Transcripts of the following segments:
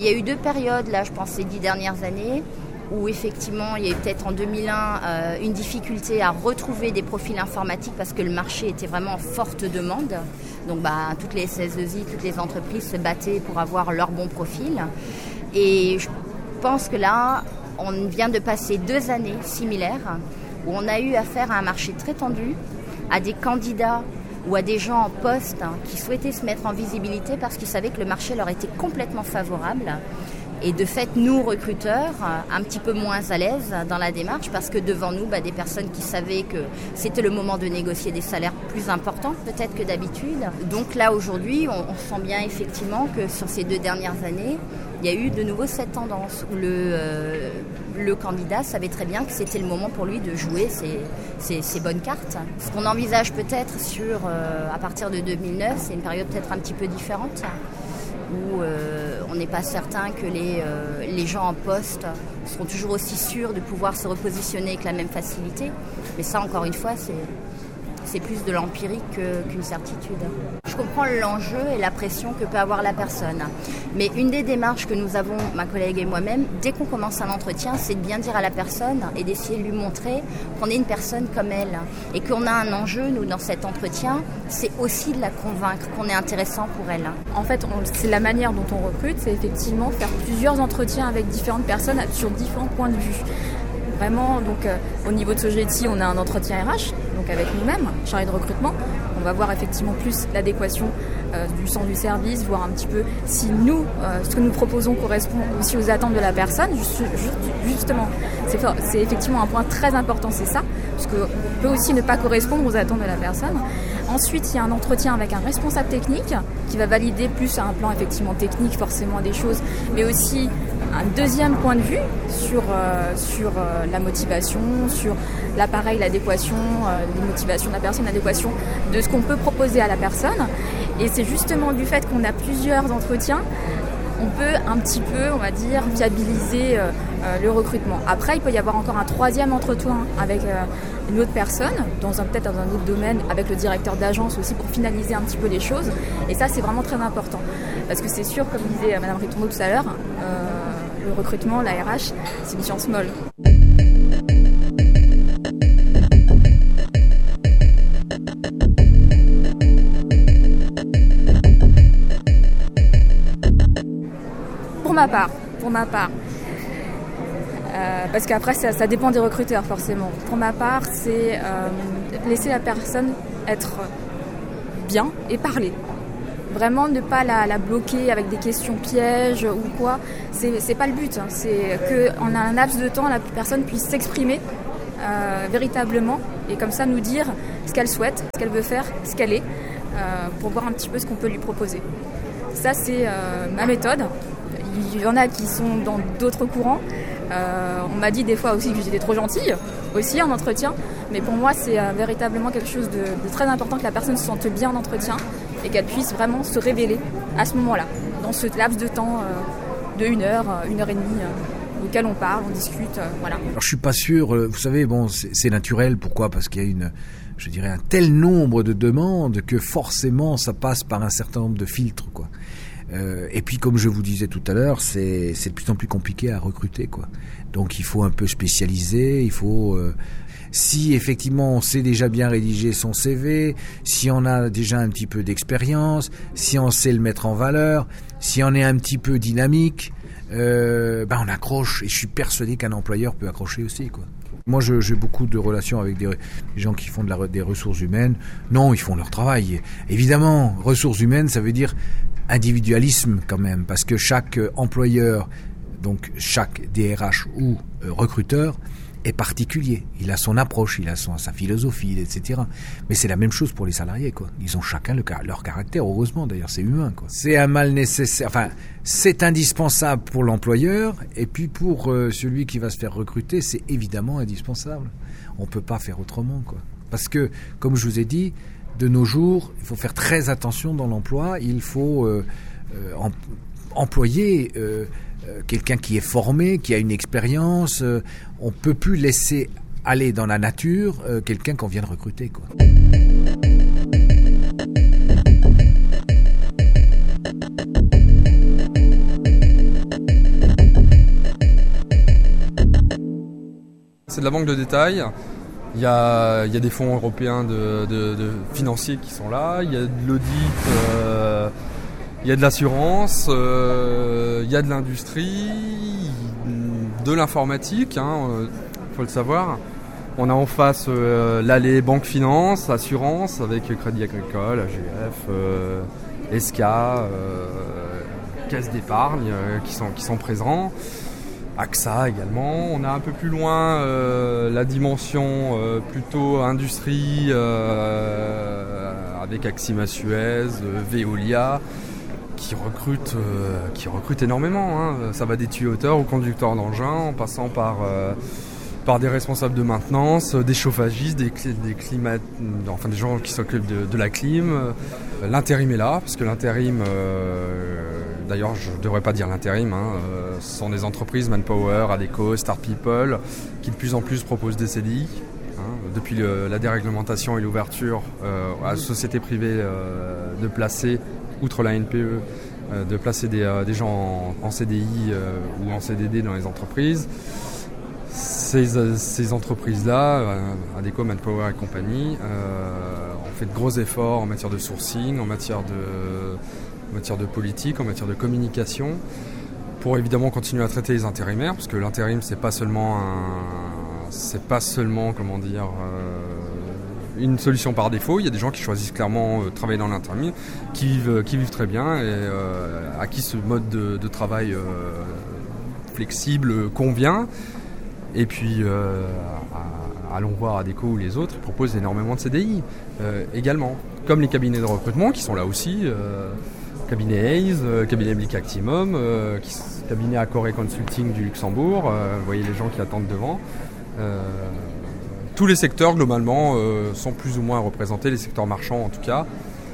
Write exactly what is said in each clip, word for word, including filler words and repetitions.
Il y a eu deux périodes, là, je pense, ces dix dernières années, où effectivement, il y a eu peut-être en deux mille un euh, une difficulté à retrouver des profils informatiques parce que le marché était vraiment en forte demande. Donc, bah, toutes les S S deux I, toutes les entreprises se battaient pour avoir leur bon profil. Et je pense que là, on vient de passer deux années similaires où on a eu affaire à un marché très tendu, à des candidats ou à des gens en poste qui souhaitaient se mettre en visibilité parce qu'ils savaient que le marché leur était complètement favorable. Et de fait, nous, recruteurs, un petit peu moins à l'aise dans la démarche parce que devant nous, bah, des personnes qui savaient que c'était le moment de négocier des salaires plus importants peut-être que d'habitude. Donc là, aujourd'hui, on, on sent bien effectivement que sur ces deux dernières années, il y a eu de nouveau cette tendance où le, euh, le candidat savait très bien que c'était le moment pour lui de jouer ses, ses, ses bonnes cartes. Ce qu'on envisage peut-être sur, euh, à partir de deux mille neuf, c'est une période peut-être un petit peu différente, où euh, on n'est pas certain que les, euh, les gens en poste seront toujours aussi sûrs de pouvoir se repositionner avec la même facilité. Mais ça, encore une fois, c'est, c'est plus de l'empirique que, qu'une certitude. Je comprends l'enjeu et la pression que peut avoir la personne. Mais une des démarches que nous avons, ma collègue et moi-même, dès qu'on commence un entretien, c'est de bien dire à la personne et d'essayer de lui montrer qu'on est une personne comme elle. Et qu'on a un enjeu, nous, dans cet entretien, c'est aussi de la convaincre qu'on est intéressant pour elle. En fait, on, c'est la manière dont on recrute, c'est effectivement faire plusieurs entretiens avec différentes personnes sur différents points de vue. Vraiment, donc euh, au niveau de Sogeti, on a un entretien R H, donc avec nous-mêmes, chargé de recrutement. On va voir effectivement plus l'adéquation euh, du sens du service, voir un petit peu si nous, euh, ce que nous proposons correspond aussi aux attentes de la personne. Just, justement, c'est, c'est effectivement un point très important, c'est ça, parce qu'on peut aussi ne pas correspondre aux attentes de la personne. Ensuite, il y a un entretien avec un responsable technique qui va valider plus à un plan effectivement technique, forcément des choses, mais aussi un deuxième point de vue sur, euh, sur euh, la motivation, sur l'appareil, l'adéquation, euh, les motivations de la personne, l'adéquation de ce qu'on peut proposer à la personne. Et c'est justement du fait qu'on a plusieurs entretiens, on peut un petit peu, on va dire, viabiliser euh, euh, le recrutement. Après, il peut y avoir encore un troisième entretien avec euh, une autre personne, dans un, peut-être dans un autre domaine, avec le directeur d'agence aussi, pour finaliser un petit peu les choses. Et ça, c'est vraiment très important. Parce que c'est sûr, comme disait Mme Ritourneau tout à l'heure, euh, le recrutement, la R H, c'est une science molle. Pour ma part, pour ma part, euh, parce qu'après ça, ça dépend des recruteurs forcément. Pour ma part, c'est euh, laisser la personne être bien et parler. Vraiment ne pas la, la bloquer avec des questions pièges ou quoi. C'est, c'est pas le but. Hein. C'est qu'en un laps de temps, la personne puisse s'exprimer euh, véritablement et comme ça nous dire ce qu'elle souhaite, ce qu'elle veut faire, ce qu'elle est, euh, pour voir un petit peu ce qu'on peut lui proposer. Ça, c'est euh, ma méthode. Il y en a qui sont dans d'autres courants. Euh, on m'a dit des fois aussi que j'étais trop gentille, aussi en entretien. Mais pour moi, c'est euh, véritablement quelque chose de, de très important que la personne se sente bien en entretien et qu'elle puisse vraiment se révéler à ce moment-là, dans ce laps de temps euh, de une heure, une heure et demie, euh, auquel on parle, on discute, euh, voilà. Alors je suis pas sûr, vous savez, bon, c'est, c'est naturel. Pourquoi ? Parce qu'il y a une, je dirais, un tel nombre de demandes que forcément ça passe par un certain nombre de filtres, quoi. Euh, et puis, comme je vous disais tout à l'heure, c'est, c'est de plus en plus compliqué à recruter, quoi. Donc, il faut un peu spécialiser. Il faut, euh, si effectivement on sait déjà bien rédiger son C V, si on a déjà un petit peu d'expérience, si on sait le mettre en valeur, si on est un petit peu dynamique, euh, ben on accroche. Et je suis persuadé qu'un employeur peut accrocher aussi, quoi. Moi, je, j'ai beaucoup de relations avec des, des gens qui font de la, des ressources humaines. Non, ils font leur travail. Évidemment, ressources humaines, ça veut dire individualisme quand même, parce que chaque employeur, donc chaque D R H ou euh, recruteur est particulier. Il a son approche, il a son, sa philosophie, et cetera. Mais c'est la même chose pour les salariés, quoi. Ils ont chacun le, leur caractère, heureusement d'ailleurs, c'est humain, quoi. C'est un mal nécessaire, enfin, c'est indispensable pour l'employeur, et puis pour euh, celui qui va se faire recruter, c'est évidemment indispensable. On peut pas faire autrement, quoi. Parce que, comme je vous ai dit, de nos jours, il faut faire très attention dans l'emploi. Il faut euh, euh, em- employer euh, euh, quelqu'un qui est formé, qui a une expérience. Euh, on ne peut plus laisser aller dans la nature euh, quelqu'un qu'on vient de recruter, quoi. de la banque de détail. Il y a, il y a des fonds européens de, de, de financiers qui sont là, il y a de l'audit, euh, il y a de l'assurance, euh, il y a de l'industrie, de l'informatique, hein, euh, faut le savoir. On a en face euh, l'allée banque finance, assurance avec Crédit Agricole, A G F, euh, E S C A, euh, caisse d'épargne euh, qui sont, qui sont présents. A X A également. On a un peu plus loin euh, la dimension euh, plutôt industrie euh, avec Axima Suez, euh, Veolia qui recrute, euh, qui recrute énormément. Hein. Ça va des tuyauteurs aux conducteurs d'engins en passant par, euh, par des responsables de maintenance, des chauffagistes, des, des climat, enfin des gens qui s'occupent de, de la clim. L'intérim est là parce que l'intérim, euh, d'ailleurs je ne devrais pas dire l'intérim, hein, euh, ce sont des entreprises Manpower, Adecco, Start People qui de plus en plus proposent des C D I. Hein, depuis le, la déréglementation et l'ouverture euh, à la société privée euh, de placer, outre la N P E, euh, de placer des, euh, des gens en, en C D I euh, ou en C D D dans les entreprises. Ces, euh, ces entreprises-là, euh, Adecco, Manpower et compagnie, euh, ont fait de gros efforts en matière de sourcing, en matière de, en matière de politique, en matière de communication, pour évidemment continuer à traiter les intérimaires, parce que l'intérim c'est pas seulement un, c'est pas seulement comment dire euh, une solution par défaut. Il y a des gens qui choisissent clairement de euh, travailler dans l'intérim, qui vivent, qui vivent très bien et euh, à qui ce mode de, de travail euh, flexible convient. Et puis, euh, allons voir Adecco ou les autres, ils proposent énormément de C D I euh, également, comme les cabinets de recrutement qui sont là aussi, euh, cabinet Hayes, euh, cabinet Blick Actimum, euh, qui, cabinet Accor et Consulting du Luxembourg, euh, vous voyez les gens qui attendent devant. Euh, tous les secteurs globalement euh, sont plus ou moins représentés, les secteurs marchands en tout cas.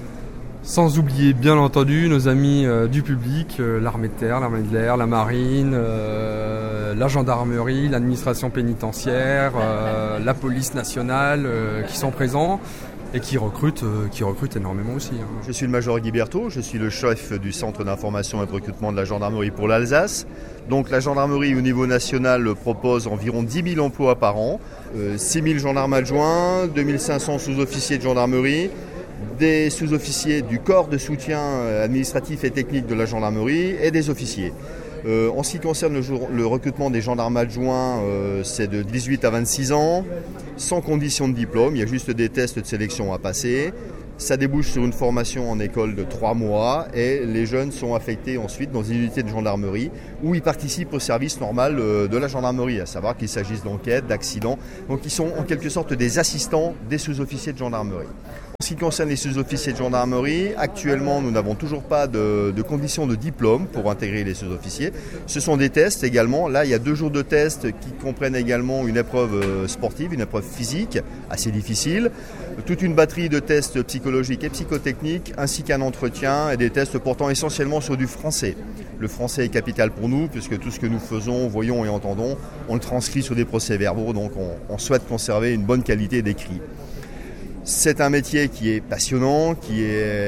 Sans oublier bien entendu nos amis euh, du public, euh, l'armée de terre, l'armée de l'air, la marine, euh, la gendarmerie, l'administration pénitentiaire, euh, la police nationale euh, qui sont présents et qui recrutent, euh, qui recrutent énormément aussi. Hein. Je suis le major Guy Berthaud, je suis le chef du centre d'information et de recrutement de la gendarmerie pour l'Alsace. Donc la gendarmerie au niveau national propose environ dix mille emplois par an, euh, six mille gendarmes adjoints, deux mille cinq cents sous-officiers de gendarmerie, des sous-officiers du corps de soutien administratif et technique de la gendarmerie et des officiers. Euh, en ce qui concerne le, jour, le recrutement des gendarmes adjoints, euh, c'est de dix-huit à vingt-six ans, sans condition de diplôme, il y a juste des tests de sélection à passer. Ça débouche sur une formation en école de trois mois et les jeunes sont affectés ensuite dans une unité de gendarmerie où ils participent au service normal de la gendarmerie, à savoir qu'il s'agisse d'enquêtes, d'accidents. Donc ils sont en quelque sorte des assistants des sous-officiers de gendarmerie. En ce qui concerne les sous-officiers de gendarmerie, actuellement nous n'avons toujours pas de, de conditions de diplôme pour intégrer les sous-officiers. Ce sont des tests également. Là il y a deux jours de tests qui comprennent également une épreuve sportive, une épreuve physique assez difficile, toute une batterie de tests psychologiques et psychotechniques ainsi qu'un entretien et des tests portant essentiellement sur du français. Le français est capital pour nous puisque tout ce que nous faisons, voyons et entendons, on le transcrit sur des procès-verbaux, donc on, on souhaite conserver une bonne qualité d'écrit. C'est un métier qui est passionnant, qui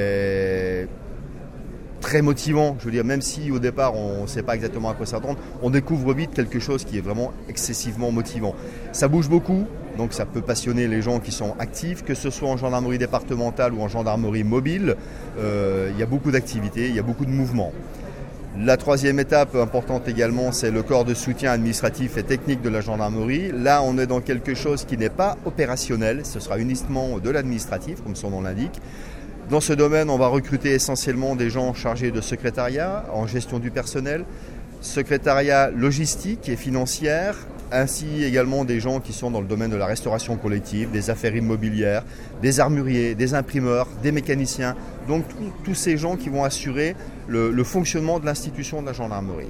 est très motivant. Je veux dire, même si au départ on ne sait pas exactement à quoi s'attendre, on découvre vite quelque chose qui est vraiment excessivement motivant. Ça bouge beaucoup, donc ça peut passionner les gens qui sont actifs, que ce soit en gendarmerie départementale ou en gendarmerie mobile. Euh, il y a beaucoup d'activités, il y a beaucoup de mouvements. La troisième étape importante également, c'est le corps de soutien administratif et technique de la gendarmerie. Là, on est dans quelque chose qui n'est pas opérationnel, ce sera uniquement de l'administratif, comme son nom l'indique. Dans ce domaine, on va recruter essentiellement des gens chargés de secrétariat, en gestion du personnel, secrétariat logistique et financière, ainsi également des gens qui sont dans le domaine de la restauration collective, des affaires immobilières, des armuriers, des imprimeurs, des mécaniciens. Donc tous ces gens qui vont assurer le, le fonctionnement de l'institution de la gendarmerie.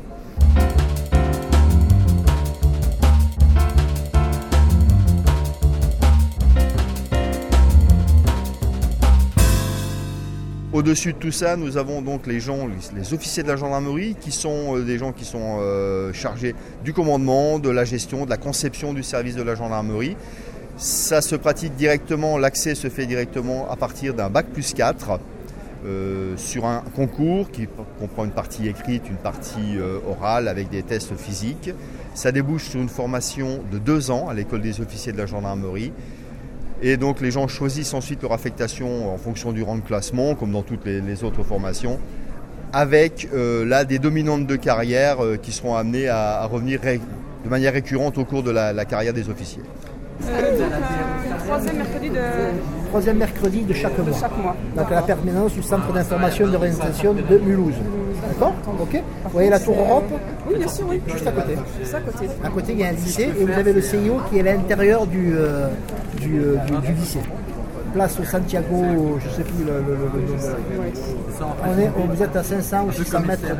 Au-dessus de tout ça, nous avons donc les gens, les officiers de la gendarmerie, qui sont des gens qui sont euh, chargés du commandement, de la gestion, de la conception du service de la gendarmerie. Ça se pratique directement, l'accès se fait directement à partir d'un bac plus quatre. euh, sur un concours qui comprend une partie écrite, une partie euh, orale avec des tests physiques. Ça débouche sur une formation de deux ans à l'école des officiers de la gendarmerie. Et donc les gens choisissent ensuite leur affectation en fonction du rang de classement, comme dans toutes les, les autres formations, avec euh, là des dominantes de carrière euh, qui seront amenées à, à revenir ré, de manière récurrente au cours de la, la carrière des officiers. Euh, donc, euh, troisième mercredi de... Troisième mercredi de chaque mois. De chaque mois. Donc à la permanence du centre d'information et d'orientation de Mulhouse. D'accord ? Ok. Vous voyez la tour Europe ? Oui, bien sûr, oui. Juste à côté. Juste à côté. À côté, il y a un lycée et vous avez le C I O qui est à l'intérieur du, euh, du, euh, du, du lycée. Place Santiago, je ne sais plus le, le, le, le, le... On est, on, vous êtes à cinq cents ou six cents mètres de, de, de,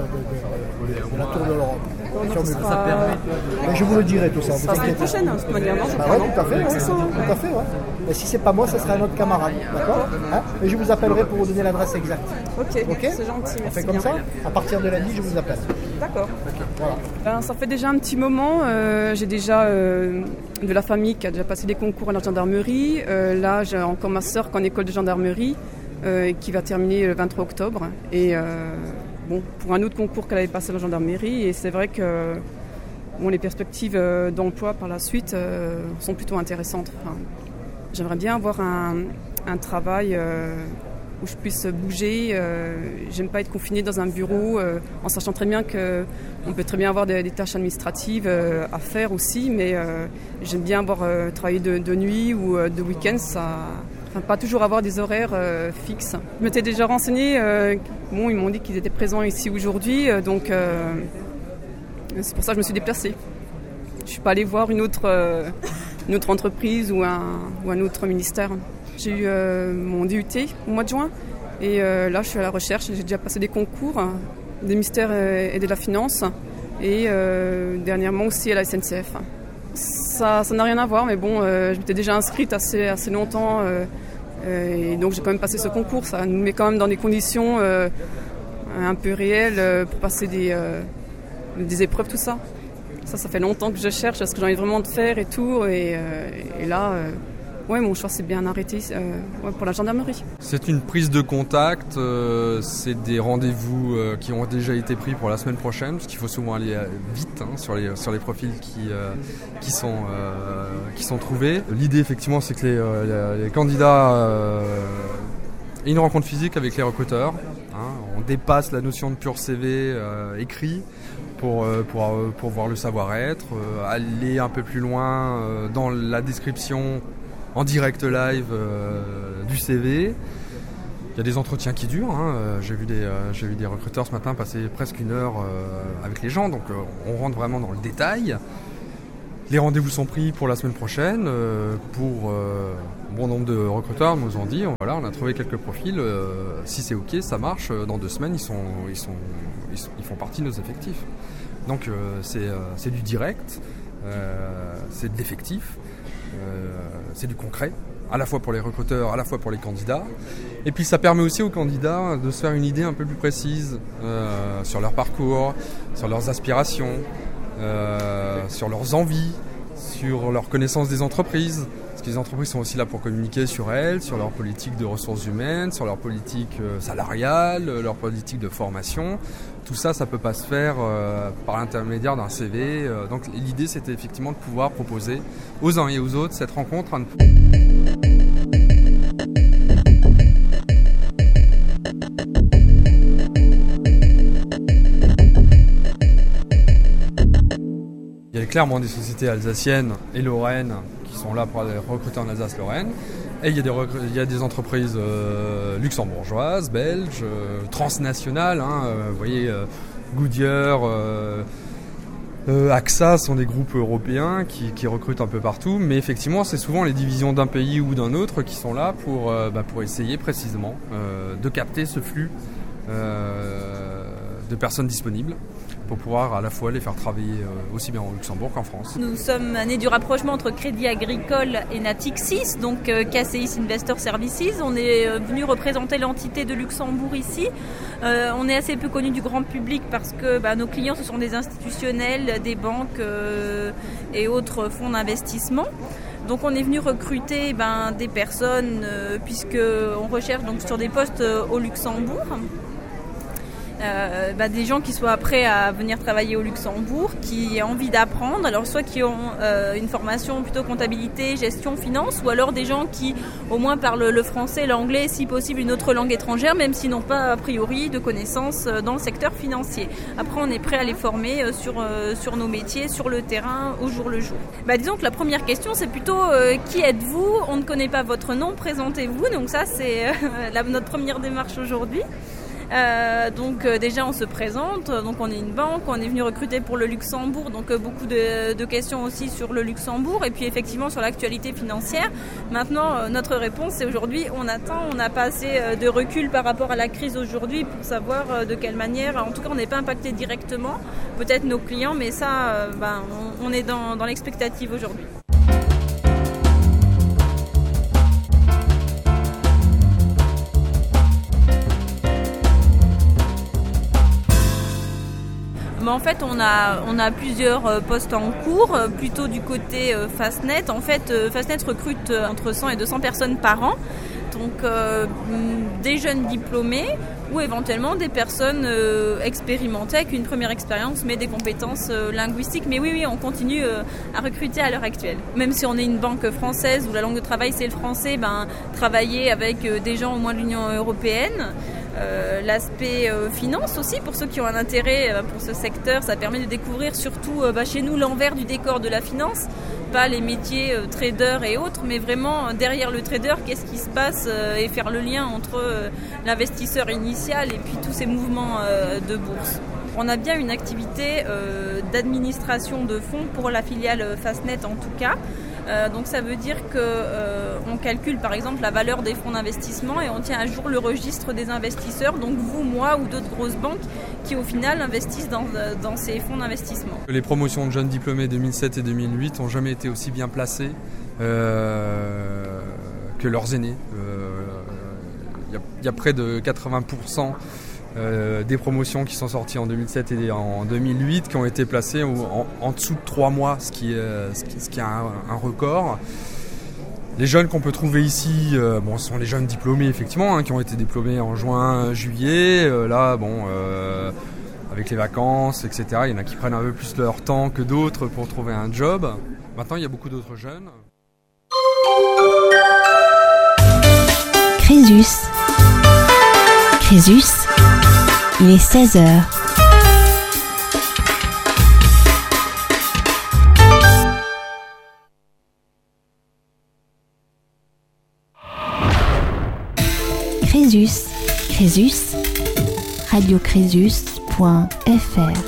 de, de la tour de l'Europe. Ça sera... Mais je vous le dirai tout ça. Ça sera l'année prochaine, de toute manière, non ? Bah ouais, tout à fait, ouais, tout à fait, ouais. Mais si c'est pas moi, ça sera un autre camarade, d'accord, hein ? Et je vous appellerai pour vous donner l'adresse exacte. Ok, okay, c'est gentil, merci. On fait comme bien. ça. À partir de lundi, je vous appelle. D'accord. Voilà. Ben, ça fait déjà un petit moment. Euh, j'ai déjà euh, de la famille qui a déjà passé des concours à la gendarmerie. Euh, là, j'ai encore ma sœur qui est en école de gendarmerie euh, qui va terminer le vingt-trois octobre. Et euh, bon, pour un autre concours qu'elle avait passé à la gendarmerie. Et c'est vrai que bon, les perspectives d'emploi par la suite euh, sont plutôt intéressantes. Enfin, j'aimerais bien avoir un, un travail euh, où je puisse bouger. Euh, j'aime pas être confinée dans un bureau euh, en sachant très bien qu'on peut très bien avoir des, des tâches administratives euh, à faire aussi, mais euh, j'aime bien avoir euh, travaillé de, de nuit ou euh, de week-end, ça, enfin, pas toujours avoir des horaires euh, fixes. Je m'étais déjà renseignée, euh, bon, ils m'ont dit qu'ils étaient présents ici aujourd'hui, euh, donc euh, c'est pour ça que je me suis déplacée. Je ne suis pas allée voir une autre, euh, une autre entreprise ou un, ou un autre ministère. J'ai eu euh, mon D U T au mois de juin et euh, là je suis à la recherche. J'ai déjà passé des concours hein, des ministères et de la Finance et euh, dernièrement aussi à la S N C F. Ça, ça n'a rien à voir, mais bon, euh, je m'étais déjà inscrite assez, assez longtemps euh, euh, et donc j'ai quand même passé ce concours. Ça nous met quand même dans des conditions euh, un peu réelles euh, pour passer des, euh, des épreuves, tout ça. Ça, ça fait longtemps que je cherche ce que j'ai envie vraiment de faire et tout. Et, euh, et là, euh, ouais, mon choix s'est bien arrêté euh, ouais, pour la gendarmerie. C'est une prise de contact, euh, c'est des rendez-vous euh, qui ont déjà été pris pour la semaine prochaine, parce qu'il faut souvent aller euh, vite hein, sur, les, sur les profils qui, euh, qui, sont, euh, qui sont trouvés. L'idée, effectivement, c'est que les, euh, les candidats euh, aient une rencontre physique avec les recruteurs. Hein, on dépasse la notion de pur C V euh, écrit. Pour, pour, pour voir le savoir-être, euh, aller un peu plus loin euh, dans la description en direct live euh, du C V. Il y a des entretiens qui durent. Hein. J'ai vu des, euh, j'ai vu des recruteurs ce matin passer presque une heure euh, avec les gens, donc euh, on rentre vraiment dans le détail. Les rendez-vous sont pris pour la semaine prochaine. Euh, pour euh, un bon nombre de recruteurs nous ont dit, voilà, on a trouvé quelques profils. Euh, si c'est ok, ça marche. Dans deux semaines, ils sont, ils sont, ils, sont, ils font partie de nos effectifs. Donc euh, c'est, euh, c'est du direct, euh, c'est de l'effectif, euh, c'est du concret, à la fois pour les recruteurs, à la fois pour les candidats. Et puis ça permet aussi aux candidats de se faire une idée un peu plus précise euh, sur leur parcours, sur leurs aspirations. Euh, sur leurs envies, sur leur connaissance des entreprises, parce que les entreprises sont aussi là pour communiquer sur elles, sur leur politique de ressources humaines, sur leur politique euh, salariale, leur politique de formation. Tout ça, ça ne peut pas se faire euh, par l'intermédiaire d'un C V. Euh, donc l'idée, c'était effectivement de pouvoir proposer aux uns et aux autres cette rencontre. Hein, Il y a clairement des sociétés alsaciennes et lorraines qui sont là pour recruter en Alsace-Lorraine. Et il y a des, recr- il y a des entreprises euh, luxembourgeoises, belges, euh, transnationales. Hein, euh, vous voyez, euh, Goodyear, euh, euh, A X A sont des groupes européens qui, qui recrutent un peu partout. Mais effectivement, c'est souvent les divisions d'un pays ou d'un autre qui sont là pour, euh, bah, pour essayer précisément euh, de capter ce flux euh, de personnes disponibles, pour pouvoir à la fois les faire travailler euh, aussi bien au Luxembourg qu'en France. Nous sommes nés du rapprochement entre Crédit Agricole et Natixis, donc euh, K C I S Investor Services. On est euh, venu représenter l'entité de Luxembourg ici. Euh, on est assez peu connu du grand public parce que bah, nos clients, ce sont des institutionnels, des banques euh, et autres fonds d'investissement. Donc on est venu recruter ben, des personnes euh, puisqu'on recherche donc, sur des postes euh, au Luxembourg. Euh, bah, des gens qui soient prêts à venir travailler au Luxembourg, qui aient envie d'apprendre, alors soit qui ont euh, une formation plutôt comptabilité, gestion, finance, ou alors des gens qui au moins parlent le français, l'anglais, si possible une autre langue étrangère, même s'ils n'ont pas a priori de connaissances dans le secteur financier. Après on est prêt à les former euh, sur, euh, sur nos métiers, sur le terrain, au jour le jour. Bah, disons que la première question c'est plutôt euh, qui êtes-vous ? On ne connaît pas votre nom, présentez-vous, donc ça c'est euh, la, notre première démarche aujourd'hui. Euh, donc euh, déjà on se présente, donc on est une banque, on est venu recruter pour le Luxembourg, donc euh, beaucoup de, de questions aussi sur le Luxembourg et puis effectivement sur l'actualité financière. Maintenant euh, notre réponse c'est aujourd'hui on attend, on n'a pas assez euh, de recul par rapport à la crise aujourd'hui pour savoir euh, de quelle manière, en tout cas on n'est pas impacté directement, peut-être nos clients, mais ça euh, ben, on, on est dans, dans l'expectative aujourd'hui. En fait, on a, on a plusieurs postes en cours, plutôt du côté Fastnet. En fait, Fastnet recrute entre cent et deux cents personnes par an. Donc, euh, des jeunes diplômés ou éventuellement des personnes euh, expérimentées avec une première expérience, mais des compétences euh, linguistiques. Mais oui, oui, on continue euh, à recruter à l'heure actuelle. Même si on est une banque française où la langue de travail c'est le français, ben, travailler avec euh, des gens au moins de l'Union européenne. Euh, l'aspect euh, finance aussi, pour ceux qui ont un intérêt euh, pour ce secteur, ça permet de découvrir surtout euh, bah, chez nous l'envers du décor de la finance, pas les métiers euh, traders et autres, mais vraiment euh, derrière le trader, qu'est-ce qui se passe euh, et faire le lien entre euh, l'investisseur initial et puis tous ces mouvements euh, de bourse. On a bien une activité euh, d'administration de fonds pour la filiale Fastnet en tout cas. Euh, donc ça veut dire qu'on euh, calcule par exemple la valeur des fonds d'investissement et on tient à jour le registre des investisseurs, donc vous, moi ou d'autres grosses banques qui au final investissent dans, dans ces fonds d'investissement. Les promotions de jeunes diplômés deux mille sept et deux mille huit n'ont jamais été aussi bien placées euh, que leurs aînés. Il euh, y, y a près de quatre-vingts pour cent Euh, des promotions qui sont sorties en deux mille sept et en deux mille huit qui ont été placées en, en dessous de trois mois, ce qui est, ce qui, ce qui est un, un record. Les jeunes qu'on peut trouver ici, euh, bon, ce sont les jeunes diplômés effectivement, hein, qui ont été diplômés en juin, juillet. Euh, là, bon, euh, avec les vacances, et cetera, il y en a qui prennent un peu plus leur temps que d'autres pour trouver un job. Maintenant, il y a beaucoup d'autres jeunes. Crésus. Crésus. Il est seize heures. Crésus, Crésus, radio crésus point f r.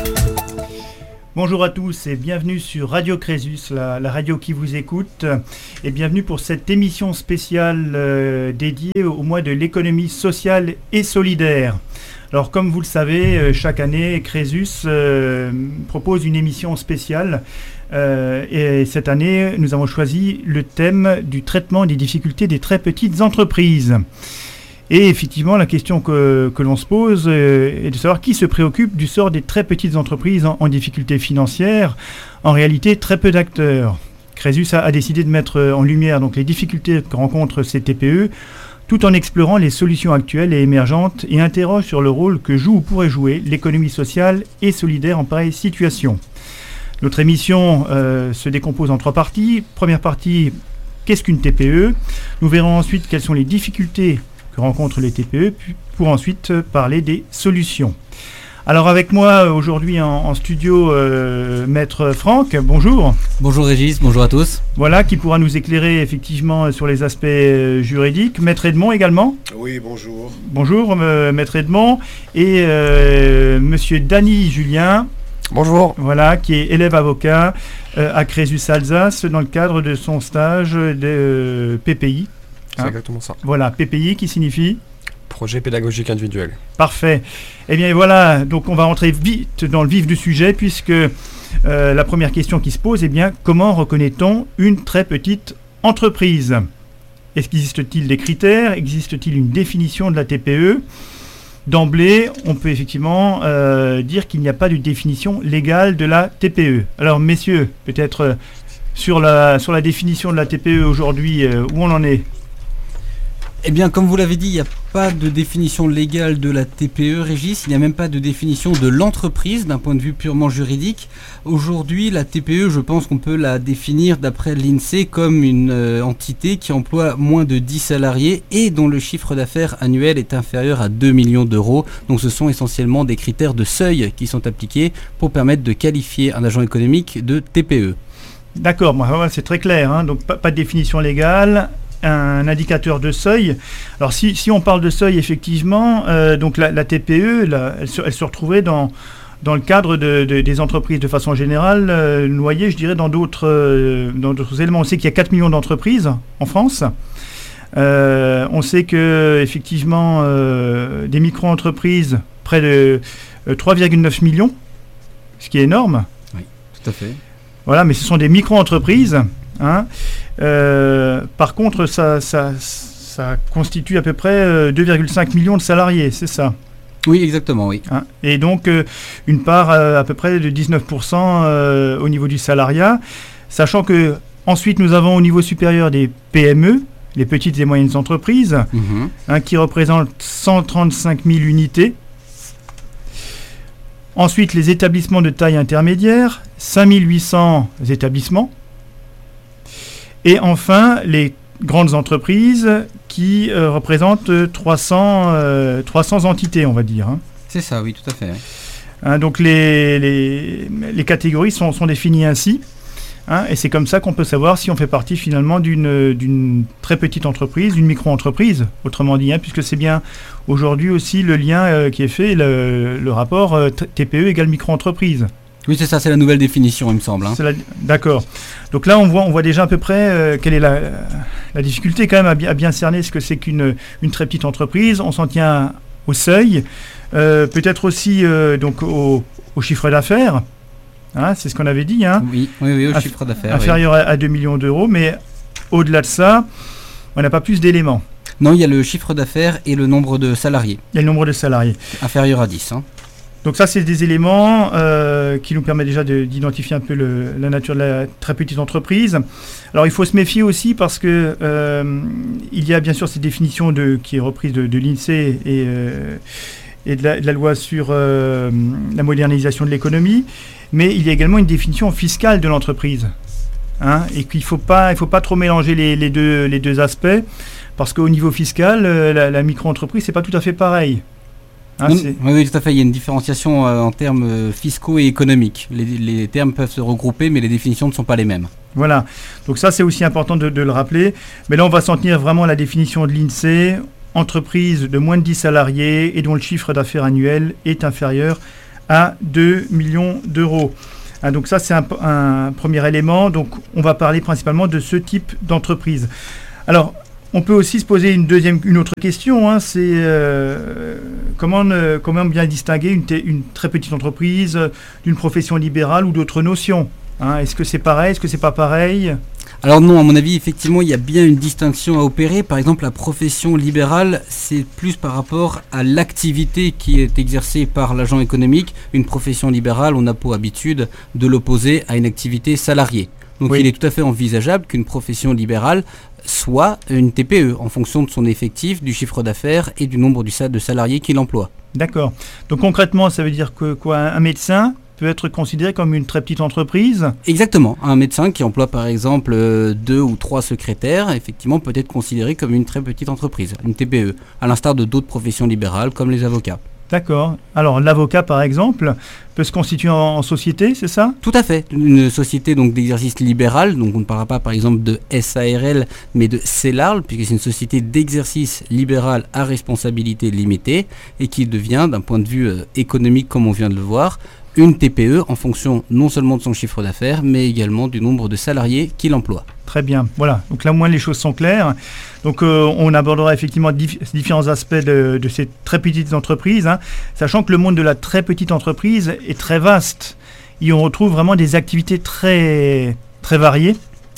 Bonjour à tous et bienvenue sur Radio Crésus, la, la radio qui vous écoute, et bienvenue pour cette émission spéciale euh, dédiée au mois de l'économie sociale et solidaire. Alors comme vous le savez, euh, chaque année, Crésus euh, propose une émission spéciale euh, et cette année, nous avons choisi le thème du traitement des difficultés des très petites entreprises. Et effectivement, la question que, que l'on se pose euh, est de savoir qui se préoccupe du sort des très petites entreprises en, en difficulté financière. En réalité, très peu d'acteurs. Crésus a, a décidé de mettre en lumière donc, les difficultés que rencontrent ces T P E, tout en explorant les solutions actuelles et émergentes et interroge sur le rôle que joue ou pourrait jouer l'économie sociale et solidaire en pareille situation. Notre émission euh, se décompose en trois parties. Première partie, qu'est-ce qu'une T P E ? Nous verrons ensuite quelles sont les difficultés que rencontrent les T P E, pour ensuite parler des solutions. Alors avec moi aujourd'hui en, en studio, euh, Maître Franck, bonjour. Bonjour Régis, bonjour à tous. Voilà, qui pourra nous éclairer effectivement sur les aspects euh, juridiques. Maître Edmond également. Oui, bonjour. Bonjour euh, Maître Edmond. Et euh, Monsieur Dany Julien. Bonjour. Voilà, qui est élève avocat euh, à Crésus Alsace dans le cadre de son stage de euh, P P I. C'est hein exactement ça. Voilà, P P I qui signifie Projet pédagogique individuel. Parfait. Eh bien voilà, donc on va rentrer vite dans le vif du sujet puisque euh, la première question qui se pose est bien comment reconnaît-on une très petite entreprise ? Existe-t-il des critères ? Existe-t-il une définition de la T P E ? D'emblée, on peut effectivement euh, dire qu'il n'y a pas de définition légale de la T P E. Alors messieurs, peut-être... Euh, sur la, sur la définition de la T P E aujourd'hui, euh, où on en est? Eh bien, comme vous l'avez dit, il n'y a pas de définition légale de la T P E, Régis. Il n'y a même pas de définition de l'entreprise d'un point de vue purement juridique. Aujourd'hui, la T P E, je pense qu'on peut la définir d'après l'INSEE comme une euh, entité qui emploie moins de dix salariés et dont le chiffre d'affaires annuel est inférieur à deux millions d'euros. Donc ce sont essentiellement des critères de seuil qui sont appliqués pour permettre de qualifier un agent économique de T P E. D'accord, bon, c'est très clair, hein. Donc pas, pas de définition légale. Un indicateur de seuil. Alors si, si on parle de seuil, effectivement, euh, donc la, la T P E, la, elle, se, elle se retrouvait dans, dans le cadre de, de, des entreprises de façon générale, euh, noyée, je dirais, dans d'autres, euh, dans d'autres éléments. On sait qu'il y a quatre millions d'entreprises en France. Euh, on sait que effectivement, euh, des micro-entreprises, près de euh, trois virgule neuf millions, ce qui est énorme. Oui, tout à fait. Voilà, mais ce sont des micro-entreprises. Hein. Euh, par contre, ça, ça, ça constitue à peu près euh, deux virgule cinq millions de salariés, c'est ça? Oui, exactement, oui. Hein. Et donc, euh, une part euh, à peu près de dix-neuf pour cent euh, au niveau du salariat, sachant que ensuite nous avons au niveau supérieur des P M E, les petites et moyennes entreprises, mmh. hein, qui représentent cent trente-cinq mille unités. Ensuite, les établissements de taille intermédiaire, cinq mille huit cents établissements. Et enfin, les grandes entreprises qui euh, représentent trois cents, euh, trois cents entités, on va dire. Hein. C'est ça, oui, tout à fait. Oui. Hein, donc les, les, les catégories sont, sont définies ainsi. Hein, et c'est comme ça qu'on peut savoir si on fait partie finalement d'une, d'une très petite entreprise, d'une micro-entreprise, autrement dit, hein, puisque c'est bien aujourd'hui aussi le lien euh, qui est fait, le, le rapport euh, T P E égale micro-entreprise. Oui, c'est ça, c'est la nouvelle définition, il me semble. Hein. C'est la... D'accord. Donc là, on voit, on voit déjà à peu près euh, quelle est la, la difficulté quand même à bien, à bien cerner ce que c'est qu'une une très petite entreprise. On s'en tient au seuil, euh, peut-être aussi euh, donc au, au chiffre d'affaires. Hein, c'est ce qu'on avait dit. Hein. Oui, oui, oui, au Aff- chiffre d'affaires. Inférieur oui. à, à deux millions d'euros, mais au-delà de ça, on n'a pas plus d'éléments. Non, il y a le chiffre d'affaires et le nombre de salariés. Il y a le nombre de salariés. Inférieur à dix. Hein. Donc ça, c'est des éléments euh, qui nous permettent déjà de, d'identifier un peu le, la nature de la très petite entreprise. Alors il faut se méfier aussi parce que euh, il y a bien sûr cette définition de, qui est reprise de, de l'INSEE et, euh, et de, la, de la loi sur euh, la modernisation de l'économie, mais il y a également une définition fiscale de l'entreprise. Hein, et qu'il ne faut pas, il faut pas trop mélanger les, les, deux, les deux aspects parce qu'au niveau fiscal, euh, la, la micro-entreprise, c'est pas tout à fait pareil. Hein, non, oui, oui, tout à fait. Il y a une différenciation euh, en termes euh, fiscaux et économiques. Les, les termes peuvent se regrouper, mais les définitions ne sont pas les mêmes. Voilà. Donc ça, c'est aussi important de, de le rappeler. Mais là, on va s'en tenir vraiment à la définition de l'INSEE. Entreprise de moins de dix salariés et dont le chiffre d'affaires annuel est inférieur à deux millions d'euros. Hein, donc ça, c'est un, un premier élément. Donc, on va parler principalement de ce type d'entreprise. Alors, on peut aussi se poser une deuxième, une autre question, hein, c'est euh, comment, euh, comment bien distinguer une, t- une très petite entreprise euh, d'une profession libérale ou d'autres notions, hein. Est-ce que c'est pareil, est-ce que c'est pas pareil? Alors non, à mon avis, effectivement, il y a bien une distinction à opérer. Par exemple, la profession libérale, c'est plus par rapport à l'activité qui est exercée par l'agent économique. Une profession libérale, on a pour habitude de l'opposer à une activité salariée. Donc oui. Il est tout à fait envisageable qu'une profession libérale soit une T P E en fonction de son effectif, du chiffre d'affaires et du nombre de salariés qu'il emploie. D'accord. Donc concrètement, ça veut dire que quoi, un médecin peut être considéré comme une très petite entreprise? Exactement. Un médecin qui emploie par exemple euh, deux ou trois secrétaires, effectivement, peut être considéré comme une très petite entreprise, une T P E, à l'instar de d'autres professions libérales comme les avocats. D'accord. Alors l'avocat, par exemple, peut se constituer en, en société, c'est ça? Tout à fait. Une société donc d'exercice libéral, donc on ne parlera pas par exemple de S A R L, mais de C E L A R L, puisque c'est une société d'exercice libéral à responsabilité limitée et qui devient, d'un point de vue euh, économique, comme on vient de le voir, une T P E en fonction non seulement de son chiffre d'affaires, mais également du nombre de salariés qu'il emploie. Très bien, voilà. Donc là, au moins, les choses sont claires. Donc, euh, on abordera effectivement dif- différents aspects de, de ces très petites entreprises, hein, sachant que le monde de la très petite entreprise est très vaste. Et on retrouve vraiment des activités très, très variées.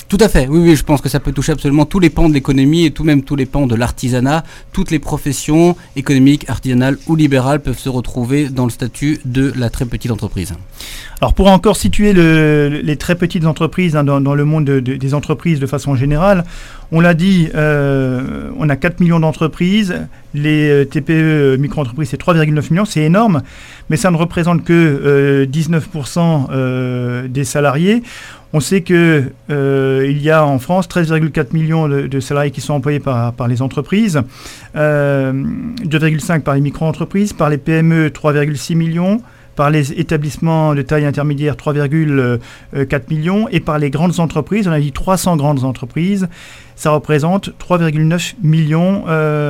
Tout à fait, oui, oui, je pense que ça peut toucher absolument tous les pans de l'économie et tout même tous les pans de l'artisanat. Toutes les professions économiques, artisanales ou libérales peuvent se retrouver dans le statut de la très petite entreprise. Alors pour encore situer le, les très petites entreprises hein, dans, dans le monde de, de, des entreprises de façon générale, on l'a dit, euh, on a quatre millions d'entreprises, les T P E micro-entreprises c'est trois virgule neuf millions, c'est énorme, mais ça ne représente que euh, dix-neuf pour cent euh, des salariés. On sait qu'il euh, y a en France treize virgule quatre millions de, de salariés qui sont employés par, par les entreprises, euh, deux virgule cinq par les micro-entreprises, par les P M E trois virgule six millions, par les établissements de taille intermédiaire trois virgule quatre millions et par les grandes entreprises, on a dit trois cents grandes entreprises, ça représente trois virgule neuf millions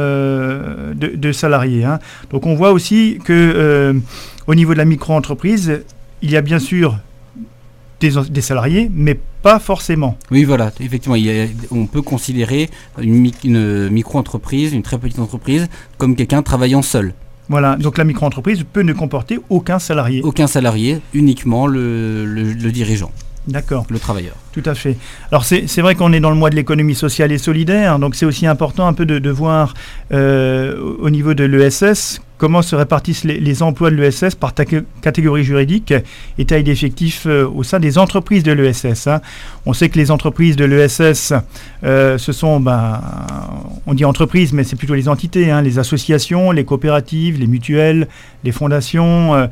euh, de, de salariés. Hein. Donc on voit aussi que euh, au niveau de la micro-entreprise, il y a bien sûr Des, des salariés, mais pas forcément. Oui, voilà, effectivement, il y a, on peut considérer une, une micro-entreprise, une très petite entreprise, comme quelqu'un travaillant seul. Voilà, donc la micro-entreprise peut ne comporter aucun salarié. Aucun salarié, uniquement le, le, le dirigeant. D'accord. Le travailleur. Tout à fait. Alors c'est, c'est vrai qu'on est dans le mois de l'économie sociale et solidaire, donc c'est aussi important un peu de, de voir euh, au niveau de l'E S S comment se répartissent les, les emplois de l'E S S par ta- catégorie juridique et taille d'effectifs euh, au sein des entreprises de l'E S S. Hein. On sait que les entreprises de l'E S S, euh, ce sont, ben, on dit entreprises, mais c'est plutôt les entités, hein, les associations, les coopératives, les mutuelles, les fondations. Euh,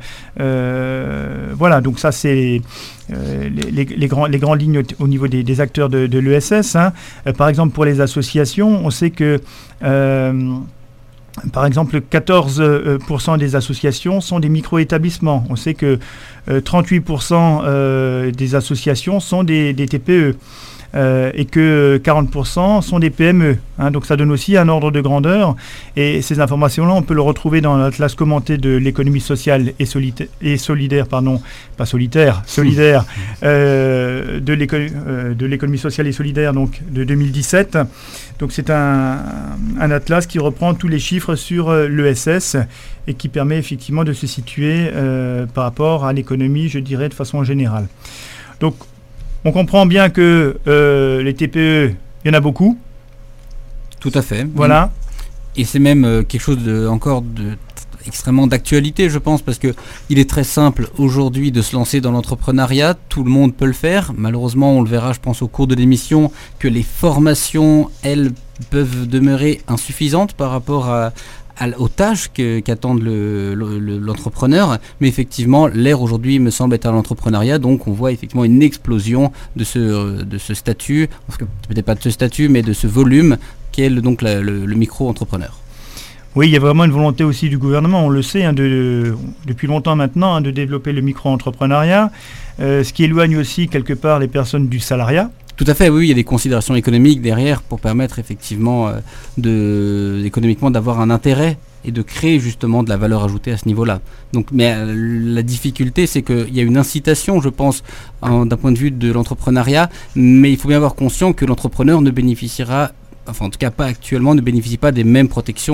euh, voilà, donc ça c'est euh, les, les, les, grands, les grandes lignes au, au niveau des, des acteurs de, de l'E S S. Hein. Euh, par exemple, pour les associations, on sait que euh, par exemple, quatorze pour cent des associations sont des micro-établissements. On sait que euh, trente-huit pour cent euh, des associations sont des, des T P E euh, et que quarante pour cent sont des P M E. Hein, donc ça donne aussi un ordre de grandeur. Et ces informations-là, on peut le retrouver dans l'atlas commenté de l'économie sociale et, solita- et solidaire, pardon, pas solitaire, solidaire, euh, de, l'éco- euh, de l'économie sociale et solidaire donc, de deux mille dix-sept. Donc c'est un, un atlas qui reprend tous les chiffres sur euh, l'E S S et qui permet effectivement de se situer euh, par rapport à l'économie, je dirais, de façon générale. Donc on comprend bien que euh, les T P E, il y en a beaucoup. Tout à fait. Voilà. Et c'est même euh, quelque chose de, encore de extrêmement d'actualité, je pense, parce que il est très simple aujourd'hui de se lancer dans l'entrepreneuriat. Tout le monde peut le faire. Malheureusement, on le verra, je pense, au cours de l'émission, que les formations, elles, peuvent demeurer insuffisantes par rapport à, à, aux tâches que, qu'attendent le, le, l'entrepreneur. Mais effectivement, l'ère aujourd'hui me semble être à l'entrepreneuriat, donc on voit effectivement une explosion de ce, de ce statut, parce que peut-être pas de ce statut, mais de ce volume qu'est le, donc la, le, le micro-entrepreneur. Oui, il y a vraiment une volonté aussi du gouvernement, on le sait, hein, de, de, depuis longtemps maintenant, hein, de développer le micro-entrepreneuriat, euh, ce qui éloigne aussi quelque part les personnes du salariat. Tout à fait, oui, il y a des considérations économiques derrière pour permettre effectivement euh, de, économiquement d'avoir un intérêt et de créer justement de la valeur ajoutée à ce niveau-là. Donc, mais euh, la difficulté, c'est qu'il y a une incitation, je pense, en, d'un point de vue de l'entrepreneuriat, mais il faut bien avoir conscience que l'entrepreneur ne bénéficiera, enfin en tout cas pas actuellement, ne bénéficie pas des mêmes protections